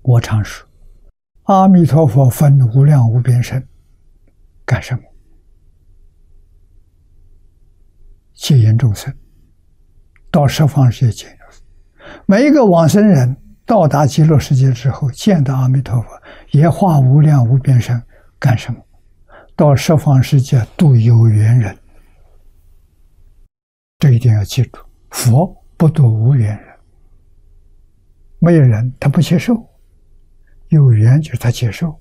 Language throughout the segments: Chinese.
我常说，阿弥陀佛分无量无边身，干什么？戒引众生到十方世界戒引众生。每一个往生人到达极乐世界之后，见到阿弥陀佛，也化无量无边身，干什么？到十方世界度有缘人。这一点要记住，佛不度无缘人。没有人他不接受，有缘就是他接受。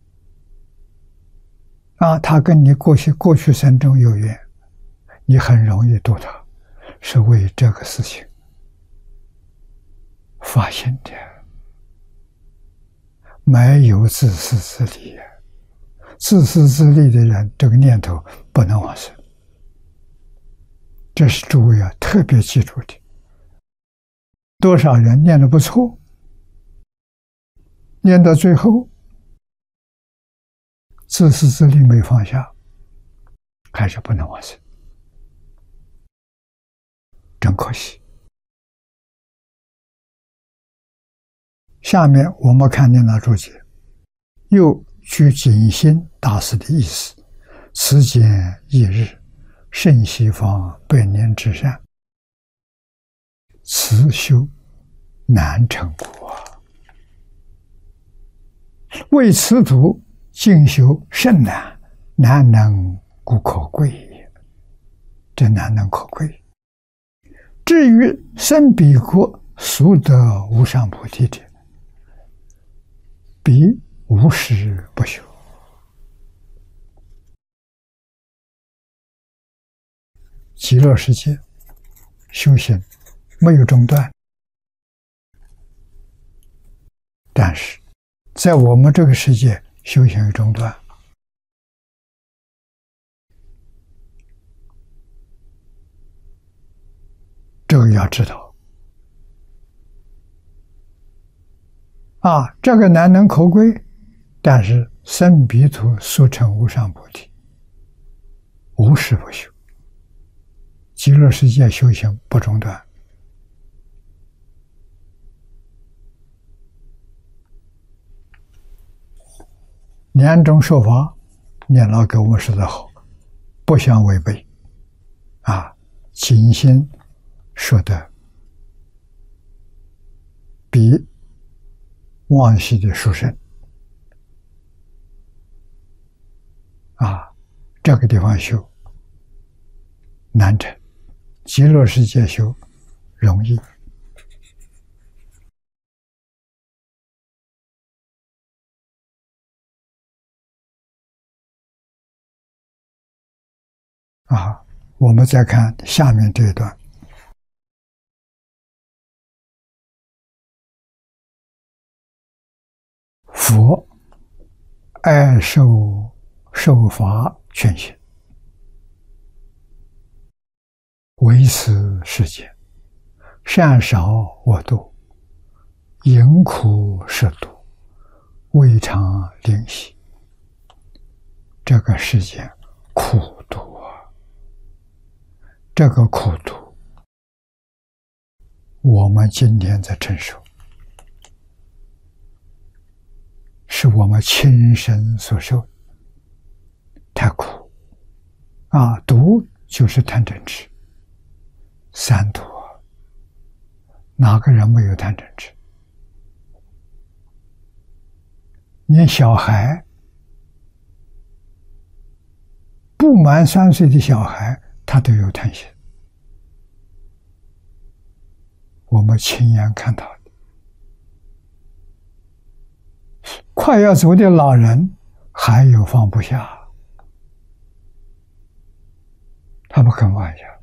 他跟你过去生中有缘，你很容易度他，是为这个事情发心的，没有自私自利。自私自利的人，这个念头不能往生。这是诸位特别记住的。多少人念得不错，念到最后自私自利没放下，还是不能往生，真可惜。下面我们看念老注解，又据景心大师的意思，此间一日，胜西方百年之善，此修难成果。为此途进修甚难，难能故可贵也。这难能可贵。至于生彼国速得无上菩提者，彼无时不修。极乐世界修行没有中断，但是在我们这个世界修行有中断。这个要知道这个难能可贵，但是生彼土速成无上菩提，无时不修。极乐世界修行不中断。两种说法，念老给我们说得好，不相违背。景心说的比往昔的殊胜。这个地方修难成，极乐世界修容易。我们再看下面这一段。佛爱受法劝行，为此世界，善少我度，淫苦摄度，未尝吝惜。这个世界苦度这个苦度我们今天在承受，是我们亲身所受，太苦毒就是贪嗔痴，三毒哪个人没有贪嗔痴？连小孩不满3岁的小孩他都有贪心，我们亲眼看到的。快要走的老人还有放不下，他不肯放下。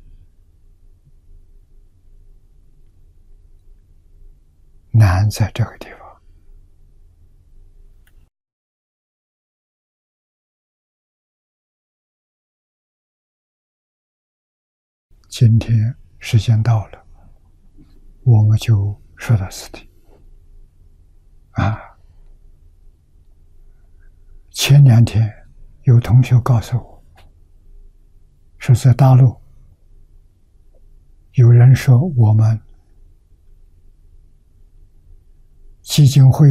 难在这个地方。今天时间到了，我们就说到此地。前2天有同学告诉我，说在大陆有人说我们基金会